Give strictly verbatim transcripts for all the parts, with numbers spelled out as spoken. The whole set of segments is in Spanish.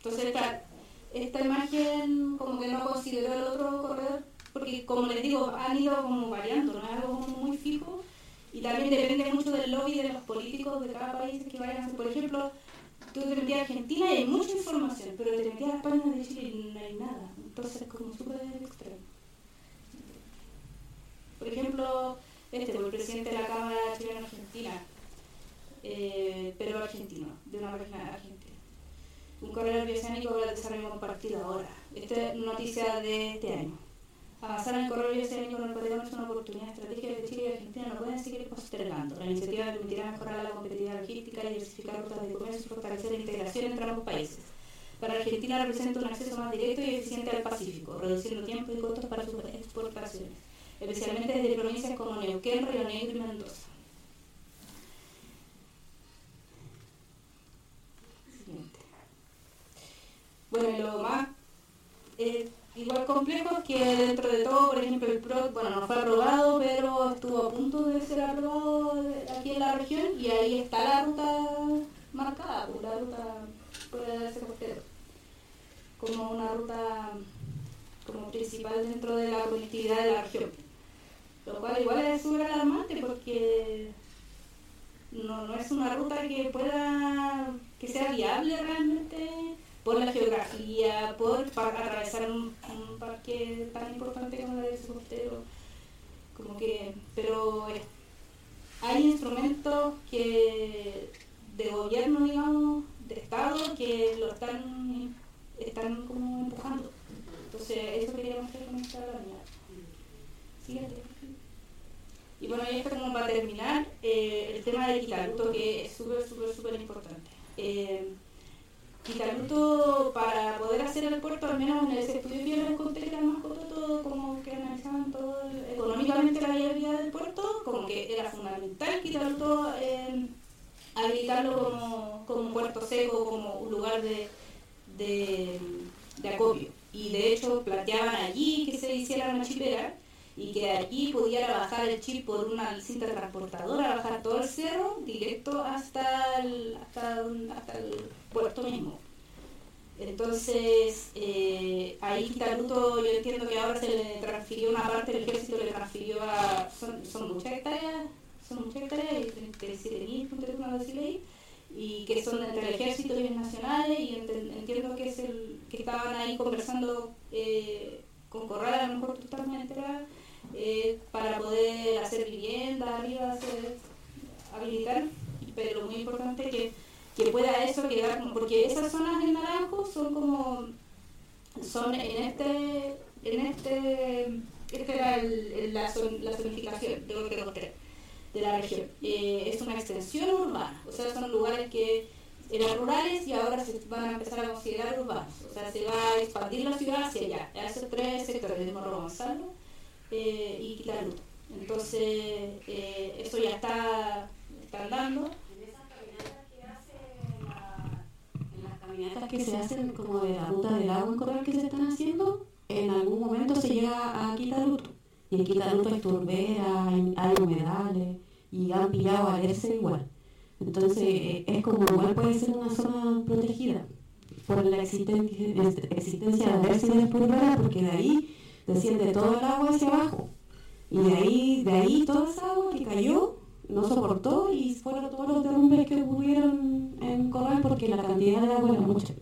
Entonces, claro, esta imagen como que no consideró el otro corredor, porque como les digo, han ido como variando, no es algo como muy fijo, y también depende mucho del lobby de los políticos de cada país que vayan a hacer. Por ejemplo, tú te metías a Argentina y hay mucha información, pero te metías a las páginas de Chile y no hay nada, entonces es como súper extremo. Por ejemplo, este, el presidente de la Cámara Chilena-Argentina, eh, pero argentino, de una página argentina. Un corredor bioceánico para el desarrollo compartido ahora. Esta es noticia de este año. Avanzar en el corredor bioceánico en el Patagonia es una oportunidad estratégica que Chile y Argentina no pueden seguir postergando. La iniciativa permitirá mejorar la competitividad logística y diversificar rutas de comercio y fortalecer la integración entre ambos países. Para Argentina representa un acceso más directo y eficiente al Pacífico, reduciendo tiempo y costos para sus exportaciones, especialmente desde provincias como Neuquén, Río Negro y Mendoza. Siguiente. Bueno, y lo más eh, igual complejo es que dentro de todo, por ejemplo, el P R O C, bueno, no fue aprobado, pero estuvo a punto de ser aprobado aquí en la región, y ahí está la ruta marcada, la ruta por el costero, como una ruta como principal dentro de la conectividad de la región. Lo cual igual es súper alarmante porque no, no es una ruta que pueda, que sea viable realmente por la geografía, por para atravesar un, un parque tan importante como el de Costero, como que, pero eh, hay instrumentos que de gobierno, digamos, de Estado, que lo están, están como empujando. Entonces, eso queríamos hacer con esta mañana. Siguiente. Y bueno, y esto como para terminar, eh, el tema de Quitaluto, que es súper, súper, súper importante. Eh, Quitaluto, para poder hacer el puerto, al menos en ese estudio que yo les conté, que era más corto, todo como que analizaban todo económicamente la viabilidad del puerto, como que era fundamental Quitaluto eh, habilitarlo como, como un puerto seco, como un lugar de, de, de acopio. Y de hecho planteaban allí que se hiciera una chipera, y que de allí pudiera bajar el chip por una cinta transportadora, bajar todo el cerro directo hasta el, hasta, hasta el puerto mismo. Entonces, eh, ahí Quitaluto, yo entiendo que ahora se le transfirió una parte del ejército, le transfirió a, son, son muchas hectáreas, son muchas hectáreas, y treinta y siete mil, no decirle ahí, y que son entre el ejército y los nacionales, y ent, entiendo que es el que estaban ahí conversando eh, con Corral, a lo mejor tú estás muy enterada, Eh, para poder hacer vivienda arriba, hacer, habilitar, pero lo muy importante es que, que pueda eso quedar, porque esas zonas en naranjo son como, son en este, en este, esta era el, el, la, zon, la zonificación de lo que mostré, de la región, eh, es una extensión urbana, o sea, son lugares que eran rurales y ahora se van a empezar a considerar urbanos, o sea, se va a expandir la ciudad hacia allá, a esos tres sectores de Morro Gonzalo, Eh, y Quitaluto. Entonces, eh, eso ya está, está andando. En esas caminatas que hace la, en las caminatas que se hacen como de la ruta del agua en Corral que se están haciendo, en algún momento se llega a Quitaluto. Y en Quitaluto hay turberas, hay, hay humedales, y han pillado a alerce igual. Entonces, eh, es como igual puede ser una zona protegida por la existencia, existencia de alerce y de pulvera, porque de ahí desciende todo el agua hacia abajo, y de ahí, de ahí toda esa agua que cayó no soportó y fueron todos los derrumbes que hubieron en Corral porque la cantidad de agua era mucha.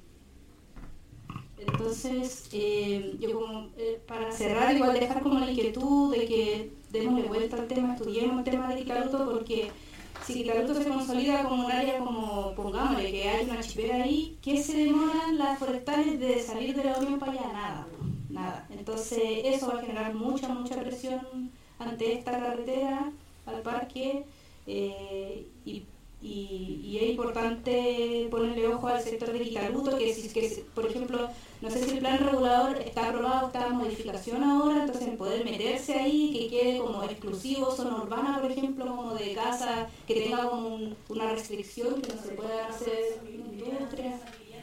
Entonces, eh, yo como eh, para cerrar, igual dejar como la inquietud de que démosle vuelta al tema, estudiemos el tema de Quitaluto, porque si Quitaluto se consolida como un área como, pongámosle, que hay una chipera ahí, ¿qué se demoran las forestales de salir de la Unión para allá? Nada. Nada. Entonces eso va a generar mucha, mucha presión ante esta carretera al parque, eh, y, y, y es importante ponerle ojo al sector de Quitaluto, que, si, que por ejemplo, no sé si el plan regulador está aprobado, está en modificación ahora, entonces poder meterse ahí, que quede como exclusivo, zona urbana, por ejemplo, como de casa, que tenga como un, una restricción, que no se puedan hacer industrias.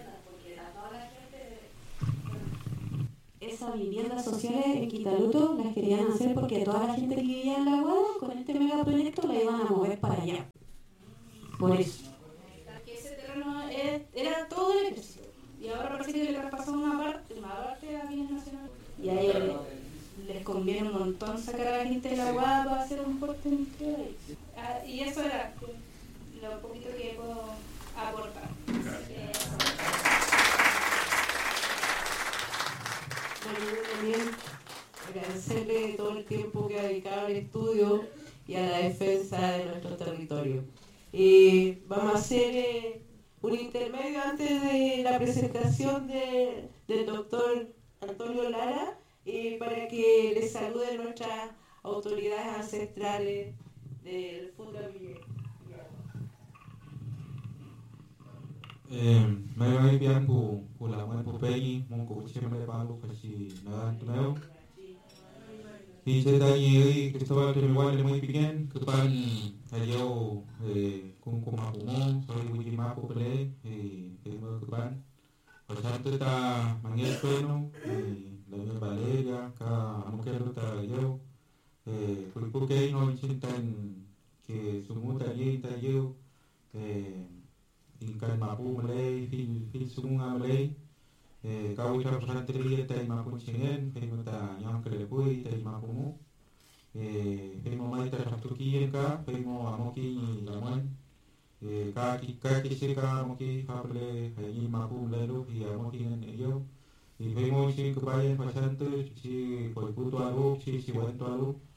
Esas viviendas sociales en Quitaluto las querían hacer porque toda la gente que vivía en la Guada con este megaproyecto la iban a mover para allá. Por eso. Que ese terreno era todo el ejército. Y ahora parece que le traspasó una parte, una parte a bienes nacionales. Y a ellos les, les conviene un montón sacar a la gente de la guapa para hacer un porte industrial ahí. Ah, y eso era lo poquito que puedo aportar. Eh, Bueno, yo también agradecerle todo el tiempo que ha dedicado al estudio y a la defensa de nuestro territorio. Eh, vamos a hacer eh, un intermedio antes de la presentación de, del doctor Antonio Lara, eh, para que le saluden nuestras autoridades ancestrales del Fundamille. May may biyan po ulaman po peyi mong ko siya may palo kasi nagan tumayo. Isa tayo Cristobal Tumiwal mo ipigyan kapan ayaw kung kumakumo sorry wiji mapo pele eh mo kapan. Pasante ta mangyay ko no dami balega ka amukero ta ayaw eh pulpukay no cintan ke sumuta ye tayo eh ingkan mapu Malay, fil fil sunga Malay, eh kau ita pesantren tay mapu cingen, fil mata yang kelepui tay mapu mu, eh fil mo mai tay Turkiye ka, fil mo amoki laman, eh kaki kaki sika amoki fable hayi mapu lalu hi amoki ngan iyo, fil mo si kebayan pasantu si koi putu alu si si wantu alu,